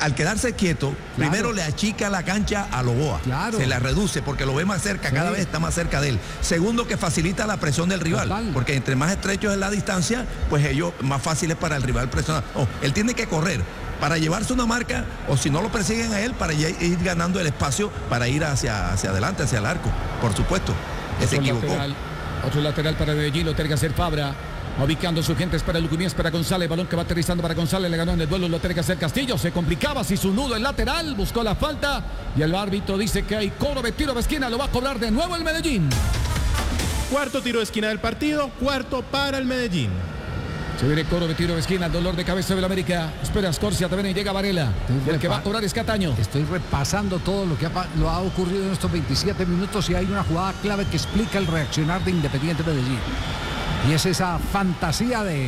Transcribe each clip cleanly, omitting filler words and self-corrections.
al quedarse quieto, primero le achica la cancha a Loboa. Claro. Se la reduce porque lo ve más cerca, cada vez está más cerca de él. Segundo, que facilita la presión del rival. Total. Porque entre más estrecho es la distancia, pues ellos más fácil es para el rival presionar. Él tiene que correr para llevarse una marca, o si no lo persiguen a él, para ir ganando el espacio para ir hacia adelante, hacia el arco. Por supuesto. Se equivocó. Otro lateral para Medellín, lo tiene que hacer Fabra. Ubicando sus gentes para Lucumies, para González, balón que va aterrizando para González, le ganó en el duelo, lo tiene que hacer Castillo, se complicaba, si su nudo el lateral, buscó la falta y el árbitro dice que hay cobro de tiro de esquina, lo va a cobrar de nuevo el Medellín. Cuarto tiro de esquina del partido, cuarto para el Medellín. Se viene cobro de tiro de esquina, dolor de cabeza del América, espera Escorcia también y llega Varela, y el que va a cobrar es Cataño. Estoy repasando todo lo que ha ocurrido en estos 27 minutos y hay una jugada clave que explica el reaccionar de Independiente Medellín. Y es esa fantasía de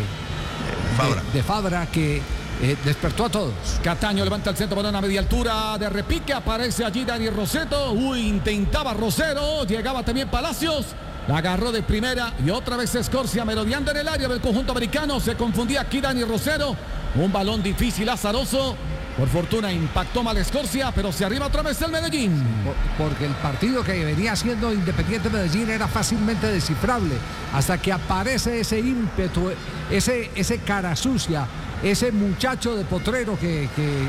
Fabra que despertó a todos. Cataño levanta el centro, balón a media altura, de repique, aparece allí Dani Roseto. Intentaba Rosero, llegaba también Palacios. La agarró de primera y otra vez Escorcia merodeando en el área del conjunto americano. Se confundía aquí Dani Rosero. Un balón difícil, azaroso. Por fortuna impactó mal Escorcia, pero se arriba otra vez el Medellín. Porque el partido que venía haciendo Independiente Medellín era fácilmente descifrable. Hasta que aparece ese ímpetu, ese cara sucia, ese muchacho de Potrero que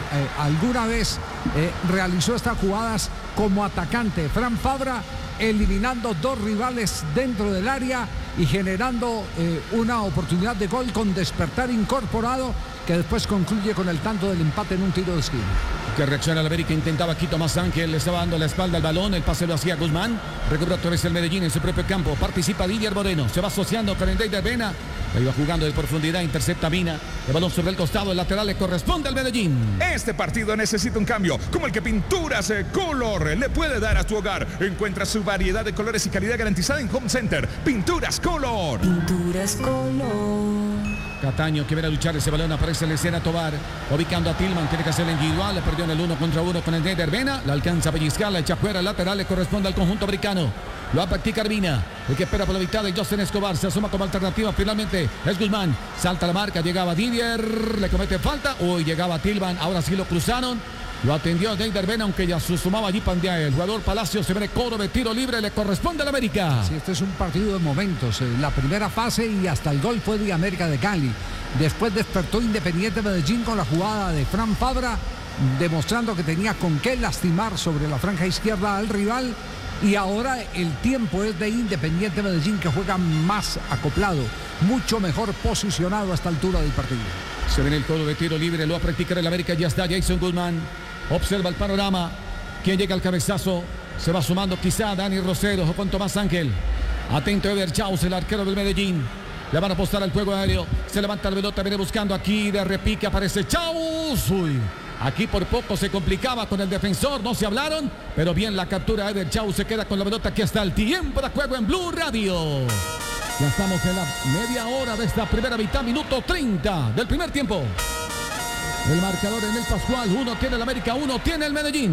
alguna vez realizó estas jugadas como atacante. Fran Fabra eliminando dos rivales dentro del área y generando una oportunidad de gol con Despertar incorporado, que después concluye con el tanto del empate en un tiro de esquina. Que reacciona el América, intentaba aquí Tomás Ángel, le estaba dando la espalda al balón, el pase lo hacía Guzmán, recupera otra vez el Medellín en su propio campo, participa Didier Moreno, se va asociando con el Deider Vena, la iba jugando de profundidad, intercepta Mina, el balón sobre el costado, el lateral le corresponde al Medellín. Este partido necesita un cambio, como el que Pinturas Color le puede dar a tu hogar. Encuentra su variedad de colores y calidad garantizada en Home Center. Pinturas Color. Pinturas Color. Cataño que viene a luchar, ese balón aparece en la escena Tobar, ubicando a Tillman, tiene que hacer el individual, le perdió en el 1 contra 1 con el Deider Vena, la alcanza a pellizcar, la echa fuera, el lateral le corresponde al conjunto americano, lo va a practicar Mina, el que espera por la mitad de Justin Escobar, se asoma como alternativa, finalmente es Guzmán, salta la marca, llegaba Didier, le comete falta, llegaba Tillman, ahora sí lo cruzaron, lo atendió Deider Vena, aunque ya se sumaba allí Pandía, el jugador Palacio, se viene cobro de tiro libre, le corresponde al América. Sí, este es un partido de momentos, la primera fase y hasta el gol fue de América de Cali. Después despertó Independiente Medellín con la jugada de Fran Fabra, demostrando que tenía con qué lastimar sobre la franja izquierda al rival. Y ahora el tiempo es de Independiente Medellín, que juega más acoplado, mucho mejor posicionado a esta altura del partido. Se viene el cobro de tiro libre, lo va a practicar el América, ya está Jason Guzmán. Observa el panorama. ¿Quién llega al cabezazo? Se va sumando quizá Dani Rosero o con Tomás Ángel. Atento Eder Chaus, el arquero del Medellín. Le van a apostar al juego aéreo. Se levanta la pelota, viene buscando aquí de repique. Aparece Chaus. Aquí por poco se complicaba con el defensor. No se hablaron, pero bien la captura. Eder Chaus se queda con la pelota. Aquí está el tiempo de juego en Blue Radio. Ya estamos en la media hora de esta primera mitad, minuto 30 del primer tiempo. El marcador en el Pascual, 1 tiene el América, 1 tiene el Medellín.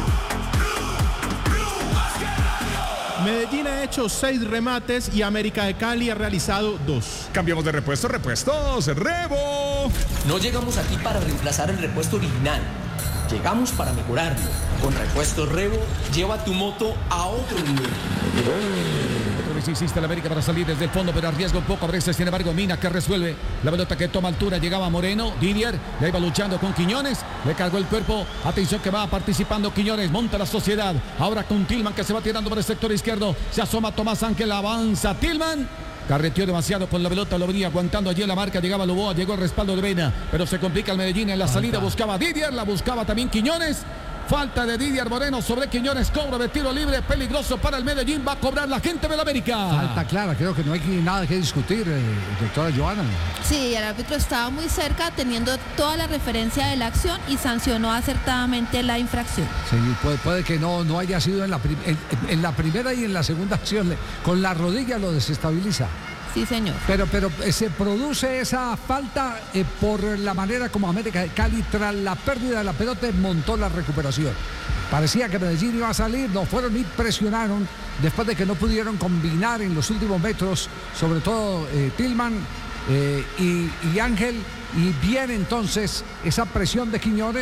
Medellín ha hecho 6 remates y América de Cali ha realizado 2. Cambiamos de repuestos, Rebo. No llegamos aquí para reemplazar el repuesto original. Llegamos para mejorarlo. Con Repuestos Rebo, lleva tu moto a otro nivel. Otra vez insiste el América para salir desde el fondo, pero arriesga un poco. A veces, sin embargo, Mina que resuelve. La pelota que toma altura, llegaba Moreno. Didier, le iba luchando con Quiñones. Le cargó el cuerpo. Atención que va participando Quiñones. Monta la sociedad. Ahora con Tillman que se va tirando por el sector izquierdo. Se asoma Tomás Ángel, avanza Tillman. Carreteó demasiado con la pelota, lo venía aguantando allí en la marca, llegaba Loboa, llegó el respaldo de Vena, pero se complica el Medellín en la salida, buscaba Didier, la buscaba también Quiñones, falta de Didier Moreno sobre Quiñones, cobro de tiro libre, peligroso para el Medellín, va a cobrar la gente del América. Falta clara, creo que no hay nada que discutir, doctora Joana. Sí, el árbitro estaba muy cerca, teniendo toda la referencia de la acción y sancionó acertadamente la infracción. Sí, puede que no haya sido en la primera y en la segunda acción, con la rodilla lo desestabiliza. Sí, señor. Pero se produce esa falta por la manera como América de Cali, tras la pérdida de la pelota, montó la recuperación. Parecía que Medellín iba a salir, no fueron y presionaron después de que no pudieron combinar en los últimos metros, sobre todo Tillman y Ángel, y viene entonces esa presión de Quiñones.